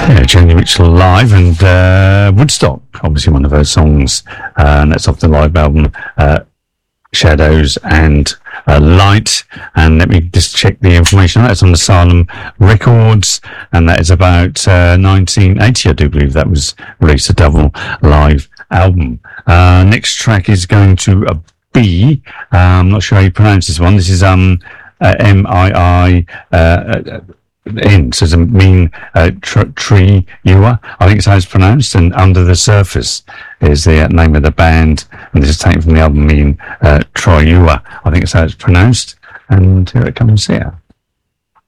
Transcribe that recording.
Yeah, Joni Mitchell live, and Woodstock, obviously one of her songs, and that's off the live album Shadows and Light. And let me just check the information. That's on Asylum Records, and that is about 1980, I do believe that was released, a double live album. Next track is going to be, I'm not sure how you pronounce this one. This is M-I-I in, so it's a mean tree Ewa, I think it's how it's pronounced, and Under the Surface is the name of the band, and this is taken from the album Mean Troy Ewa, I think it's how it's pronounced, and here it comes here.